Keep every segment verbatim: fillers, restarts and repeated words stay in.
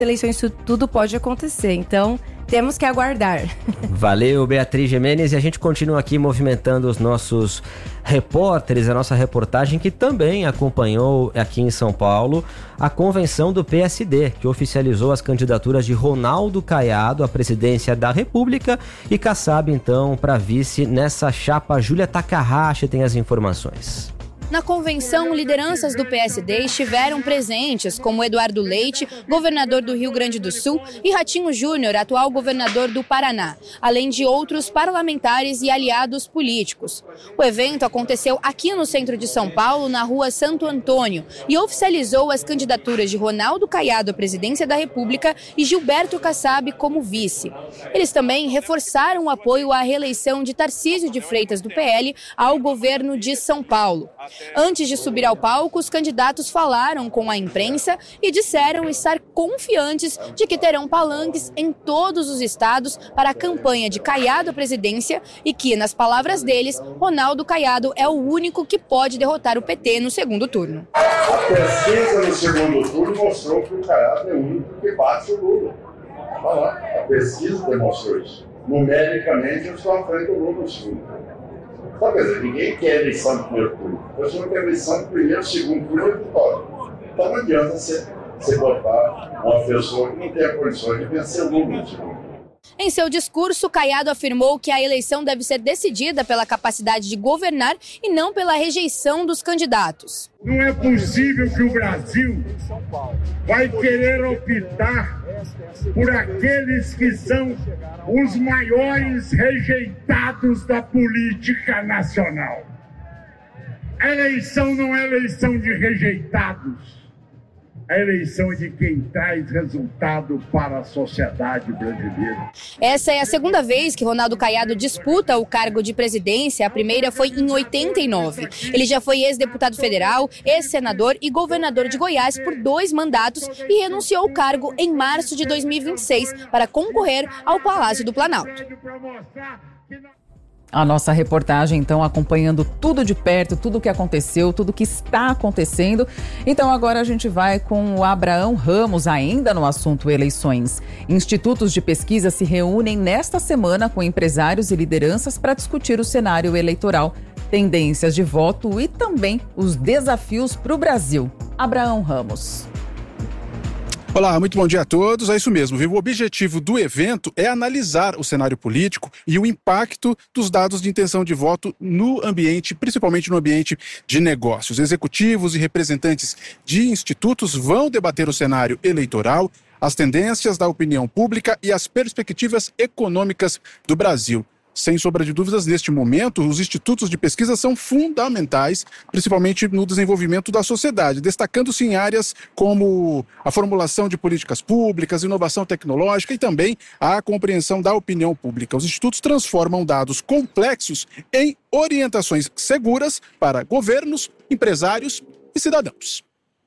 eleições tudo pode acontecer, então temos que aguardar. Valeu, Beatriz Gimenez, e a gente continua aqui movimentando os nossos repórteres, a nossa reportagem que também acompanhou aqui em São Paulo a convenção do P S D, que oficializou as candidaturas de Ronaldo Caiado à presidência da República e Kassab, então, para vice nessa chapa. Júlia Takahashi tem as informações. Na convenção, lideranças do P S D estiveram presentes, como Eduardo Leite, governador do Rio Grande do Sul, e Ratinho Júnior, atual governador do Paraná, além de outros parlamentares e aliados políticos. O evento aconteceu aqui no centro de São Paulo, na rua Santo Antônio, e oficializou as candidaturas de Ronaldo Caiado à presidência da República e Gilberto Kassab como vice. Eles também reforçaram o apoio à reeleição de Tarcísio de Freitas, do P L, ao governo de São Paulo. Antes de subir ao palco, os candidatos falaram com a imprensa e disseram estar confiantes de que terão palanques em todos os estados para a campanha de Caiado à presidência e que, nas palavras deles, Ronaldo Caiado é o único que pode derrotar o P T no segundo turno. A pesquisa no segundo turno mostrou que o Caiado é o único que bate o Lula. Olha lá, a pesquisa demonstrou isso. Numericamente, eu estou à frente do Lula no segundo turno. Então, quer dizer, ninguém quer eleição no primeiro turno. A pessoa quer eleição no primeiro, segundo turno e vitória. Então não adianta você, você botar uma pessoa que não tem a condição de vencer o Lula no segundo turno. Em seu discurso, Caiado afirmou que a eleição deve ser decidida pela capacidade de governar e não pela rejeição dos candidatos. Não é possível que o Brasil vai querer optar por aqueles que são os maiores rejeitados da política nacional. A eleição não é eleição de rejeitados. A eleição é de quem traz resultado para a sociedade brasileira. Essa é a segunda vez que Ronaldo Caiado disputa o cargo de presidência. A primeira foi em oitenta e nove. Ele já foi ex-deputado federal, ex-senador e governador de Goiás por dois mandatos e renunciou ao cargo em março de dois mil e vinte e seis para concorrer ao Palácio do Planalto. A nossa reportagem, então, acompanhando tudo de perto, tudo o que aconteceu, tudo o que está acontecendo. Então, agora a gente vai com o Abraão Ramos, ainda no assunto eleições. Institutos de pesquisa se reúnem nesta semana com empresários e lideranças para discutir o cenário eleitoral, tendências de voto e também os desafios para o Brasil. Abraão Ramos. Olá, muito bom dia a todos. É isso mesmo, viu? O objetivo do evento é analisar o cenário político e o impacto dos dados de intenção de voto no ambiente, principalmente no ambiente de negócios. Executivos e representantes de institutos vão debater o cenário eleitoral, as tendências da opinião pública e as perspectivas econômicas do Brasil. Sem sombra de dúvidas, neste momento, os institutos de pesquisa são fundamentais, principalmente no desenvolvimento da sociedade, destacando-se em áreas como a formulação de políticas públicas, inovação tecnológica e também a compreensão da opinião pública. Os institutos transformam dados complexos em orientações seguras para governos, empresários e cidadãos.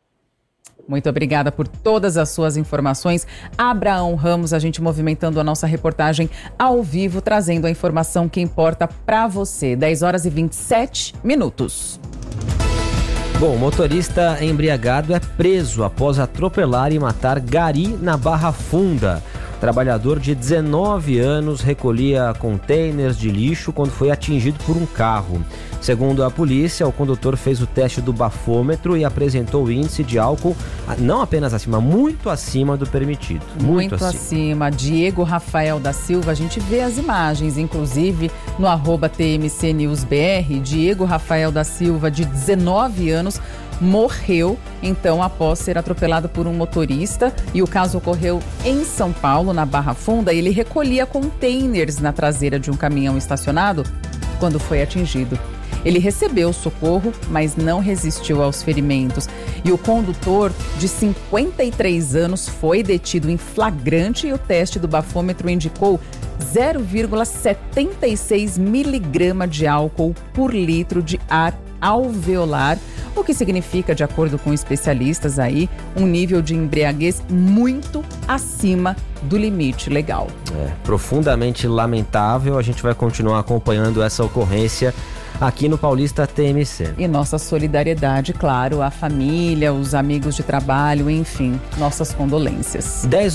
Muito obrigada por todas as suas informações. Abraão Ramos, a gente movimentando a nossa reportagem ao vivo, trazendo a informação que importa para você. dez horas e vinte e sete minutos. Bom, o motorista embriagado é preso após atropelar e matar gari na Barra Funda. O trabalhador de dezenove anos recolhia containers de lixo quando foi atingido por um carro. Segundo a polícia, o condutor fez o teste do bafômetro e apresentou o índice de álcool não apenas acima, muito acima do permitido. Muito, muito acima. acima. Diego Rafael da Silva, a gente vê as imagens, inclusive no arroba T M C News B R. Diego Rafael da Silva, de dezenove anos, morreu, então, após ser atropelado por um motorista. E o caso ocorreu em São Paulo, na Barra Funda. Ele recolhia containers na traseira de um caminhão estacionado quando foi atingido. Ele recebeu socorro, mas não resistiu aos ferimentos. E o condutor, de cinquenta e três anos, foi detido em flagrante e o teste do bafômetro indicou zero vírgula setenta e seis miligrama de álcool por litro de ar alveolar, o que significa, de acordo com especialistas aí, um nível de embriaguez muito acima do limite legal. É profundamente lamentável. A gente vai continuar acompanhando essa ocorrência aqui no Paulista T M C. E nossa solidariedade, claro, à família, os amigos de trabalho, enfim, nossas condolências. dez